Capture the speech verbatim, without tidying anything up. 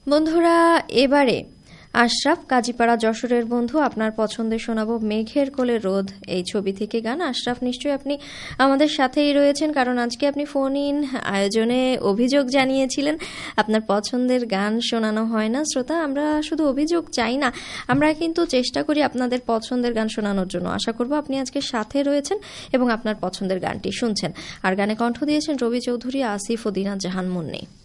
বন্ধুরা, এবারে আশরাফ কাজীপাড়া যশোরের বন্ধু আপনার পছন্দের শোনাবো মেঘের কোলে রোদ এই ছবি থেকে গান। আশরাফ, নিশ্চয়ই আপনি আমাদের সাথেই রয়েছেন, কারণ আজকে আপনি ফোন ইন আয়োজনে অভিযোগ জানিয়েছিলেন আপনার পছন্দের গান শোনানো হয় না। শ্রোতা, আমরা শুধু অভিযোগ চাই না, আমরা কিন্তু চেষ্টা করি আপনাদের পছন্দের গান শোনানোর জন্য। আশা করব আপনি আজকে সাথে রয়েছেন এবং আপনার পছন্দের গানটি শুনছেন। আর গানে কণ্ঠ দিয়েছেন রবি চৌধুরী, আসিফ ও দিনা জাহান মুন্নি।